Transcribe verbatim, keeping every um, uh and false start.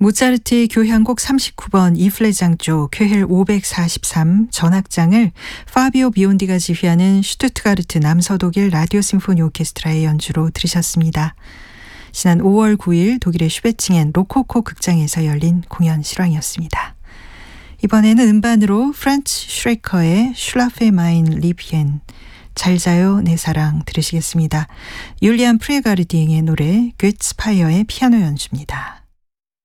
모차르트의 교향곡 삼십구 번 이플레 장조 쾌헬 오백사십삼 전악장을 파비오 비온디가 지휘하는 슈투트가르트 남서독일 라디오 심포니 오케스트라의 연주로 들으셨습니다. 지난 오월 구일 독일의 슈베칭엔 로코코 극장에서 열린 공연 실황이었습니다. 이번에는 음반으로 프란츠 슈레커의 슐라페 마인 리비엔 잘 자요 내 사랑 들으시겠습니다. 율리안 프레가르디행의 노래 괴츠파이어의 피아노 연주입니다.